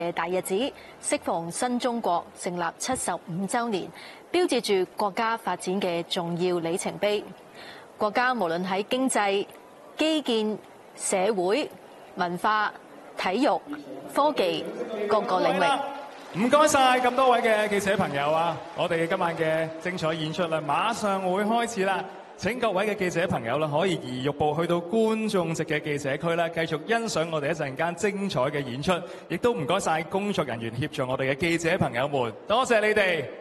嘅大日子，適逢新中國成立75週年，標誌住國家發展嘅重要里程碑。國家無論喺經濟、基建、社會、文化、體育、科技各個領域。 唔該晒咁多位嘅記者朋友啊！我哋今晚嘅精彩演出啦，馬上會開始啦！請各位嘅記者朋友啦，可以移玉步去到觀眾席嘅記者區啦，繼續欣賞我哋一陣間精彩嘅演出。亦都唔該晒工作人員協助我哋嘅記者朋友們，多謝你哋。